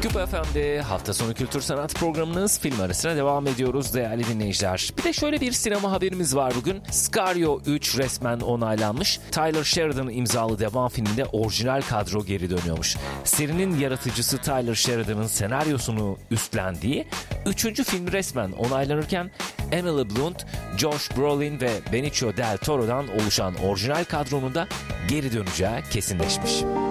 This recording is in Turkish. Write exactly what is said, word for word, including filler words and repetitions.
Kupa F M'de hafta sonu kültür sanat programınız film arasına devam ediyoruz değerli dinleyiciler. Bir de şöyle bir sinema haberimiz var bugün. Sicario üç resmen onaylanmış. Tyler Sheridan imzalı devam filminde orijinal kadro geri dönüyormuş. Serinin yaratıcısı Tyler Sheridan'ın senaryosunu üstlendiği üçüncü film resmen onaylanırken Emily Blunt, Josh Brolin ve Benicio del Toro'dan oluşan orijinal kadronun da geri döneceği kesinleşmiş.